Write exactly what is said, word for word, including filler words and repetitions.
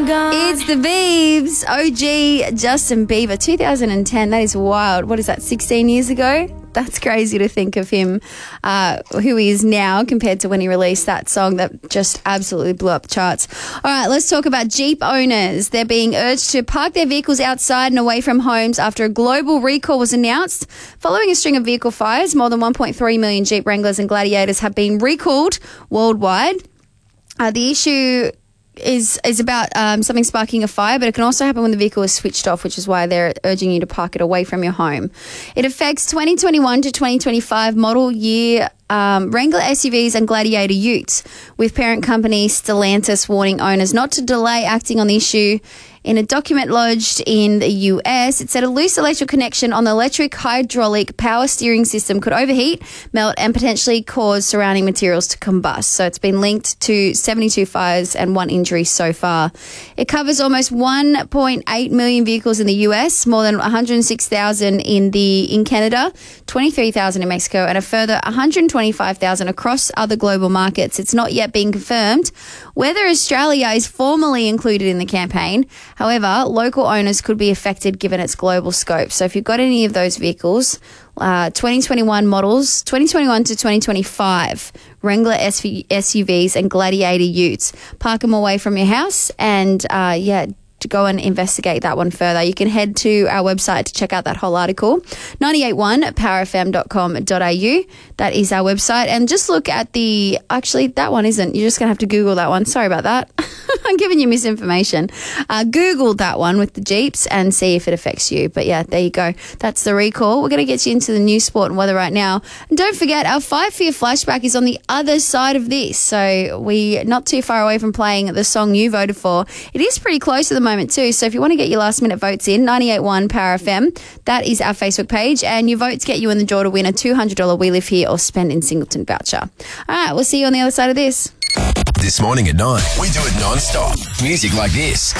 gone. It's the Biebs, O G Justin Bieber, two thousand ten. That is wild. What is that, sixteen years ago? That's crazy to think of him, uh, who he is now compared to when he released that song that just absolutely blew up the charts. All right, let's talk about Jeep owners. They're being urged to park their vehicles outside and away from homes after a global recall was announced. Following a string of vehicle fires, more than one point three million Jeep Wranglers and Gladiators have been recalled worldwide. Uh, the issue is is about um, something sparking a fire, but it can also happen when the vehicle is switched off, which is why they're urging you to park it away from your home. It affects twenty twenty-one to twenty twenty-five model year um, Wrangler S U Vs and Gladiator utes, with parent company Stellantis warning owners not to delay acting on the issue. In a document lodged in the U S, it said a loose electrical connection on the electric hydraulic power steering system could overheat, melt, and potentially cause surrounding materials to combust. So it's been linked to seventy-two fires and one injury so far. It covers almost one point eight million vehicles in the U S, more than one hundred six thousand in the in Canada, twenty-three thousand in Mexico, and a further one hundred twenty-five thousand across other global markets. It's not yet been confirmed whether Australia is formally included in the campaign. However, local owners could be affected given its global scope. So if you've got any of those vehicles, uh, twenty twenty-one models, twenty twenty-one to twenty twenty-five, Wrangler S U Vs and Gladiator utes, park them away from your house and, uh, yeah, to go and investigate that one further. You can head to our website to check out that whole article, ninety-eight point one power f m dot com dot a u. That is our website. And just look at the, actually, that one isn't. You're just going to have to Google that one. Sorry about that. I'm giving you misinformation. Uh, Google that one with the Jeeps and see if it affects you. But yeah, there you go. That's the recall. We're going to get you into the news, sport and weather right now. And don't forget, our Five Fear flashback is on the other side of this. So we're not too far away from playing the song you voted for. It is pretty close at the moment too. So if you want to get your last minute votes in, ninety-eight point one Power F M, that is our Facebook page. And your votes get you in the draw to win a two hundred dollars We Live Here or Spend in Singleton voucher. All right, we'll see you on the other side of this. This morning at nine, we do it non-stop. Music like this.